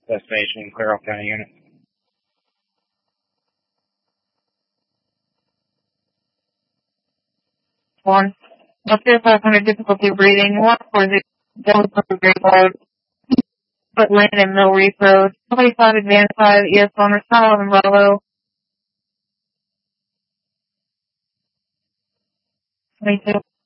destination, clear off county unit. One. Up there, 500 difficulty breathing. 140 Delta Great Road. But Lane and Mill Reef Road. 25 Advance 5 ES1 or Solomon Bravo. 22.